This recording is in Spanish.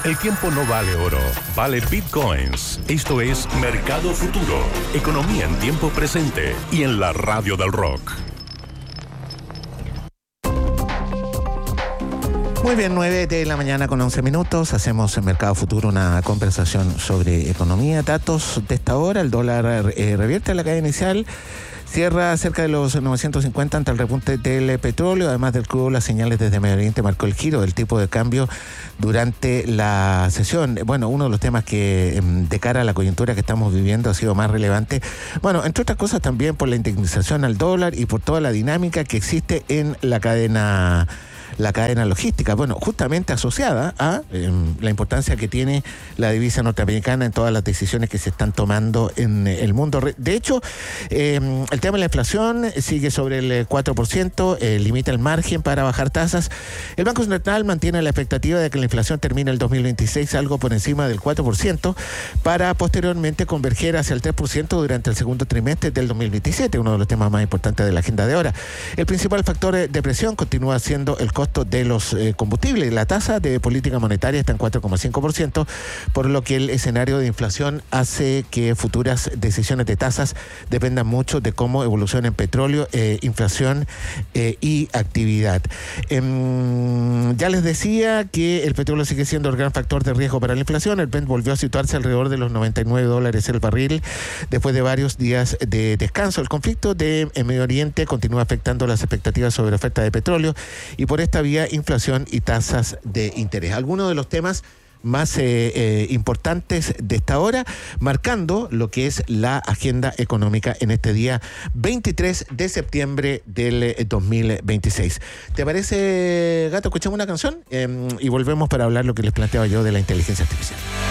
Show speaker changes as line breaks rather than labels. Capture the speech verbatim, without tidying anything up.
El tiempo no vale oro, vale bitcoins. Esto es Mercado Futuro, economía en tiempo presente y en la radio del rock.
Muy bien, nueve de la mañana con once minutos. Hacemos en Mercado Futuro una conversación sobre economía. Datos de esta hora: el dólar eh, revierte a la caída inicial. Cierra cerca de los novecientos cincuenta ante el repunte del petróleo. Además del crudo, las señales desde Medio Oriente marcó el giro del tipo de cambio durante la sesión. Bueno, uno de los temas que de cara a la coyuntura que estamos viviendo ha sido más relevante. Bueno, entre otras cosas también por la indemnización al dólar y por toda la dinámica que existe en la cadena la cadena logística, bueno, justamente asociada a eh, la importancia que tiene la divisa norteamericana en todas las decisiones que se están tomando en el mundo. De hecho, eh, el tema de la inflación sigue sobre el cuatro por ciento, eh, limita el margen para bajar tasas. El Banco Central mantiene la expectativa de que la inflación termine el dos mil veintiséis algo por encima del cuatro por ciento para posteriormente converger hacia el tres por ciento durante el segundo trimestre del dos mil veintisiete, uno de los temas más importantes de la agenda de ahora. El principal factor de presión continúa siendo el costo de los eh, combustibles. La tasa de política monetaria está en cuatro coma cinco por ciento, por lo que el escenario de inflación hace que futuras decisiones de tasas dependan mucho de cómo evolucionen petróleo, eh, inflación eh, y actividad. Eh, ya les decía que el petróleo sigue siendo el gran factor de riesgo para la inflación. El Brent volvió a situarse alrededor de los noventa y nueve dólares el barril después de varios días de descanso. El conflicto de en Medio Oriente continúa afectando las expectativas sobre oferta de petróleo y por esta vía inflación y tasas de interés. Algunos de los temas más eh, eh, importantes de esta hora, marcando lo que es la agenda económica en este día veintitrés de septiembre del eh, dos mil veintiséis. ¿Te parece, Gato? Escuchamos una canción eh, y volvemos para hablar lo que les planteaba yo de la inteligencia artificial.